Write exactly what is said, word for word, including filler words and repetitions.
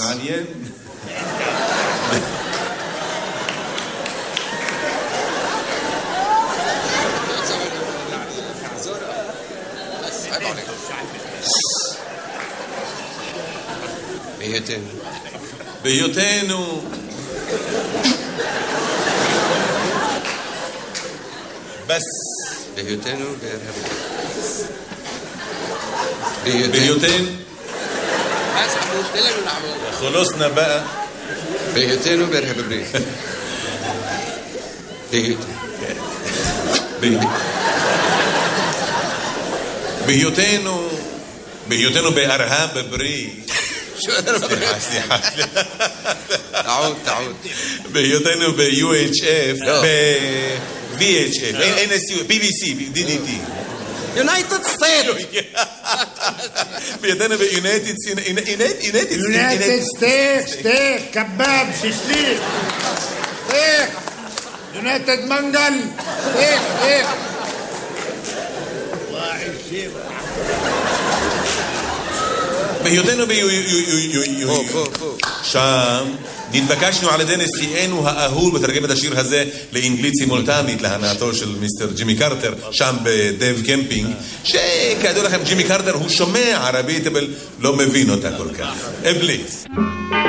מעניין. בהיותנו. בהיותנו. בס. בהיותנו בארה"ב. בהיותנו. خلصنا بقى. בהיותנו בארה"ב. בהיותנו. בהיותנו בארה"ב ברית. סליחה, סליחה. تعود تعود. בהיותנו ב-U H F, ב-V H F, N S U, B B C, D D T. United States. בהיותנו ב-United United United States, steak, kebab, shishlik, steak, United Mangal, steak, steak. בהיותנו שם נתבקשנו על ידי נשיאנו האהוב לתרגם את השיר הזה לאנגלית סימולטנית להנאתו של מיסטר ג'ימי קרטר שם בדייב קמפינג, שכידוע לכם ג'ימי קרטר הוא שומע ערבית אבל לא מבין אותה כל כך. אבליס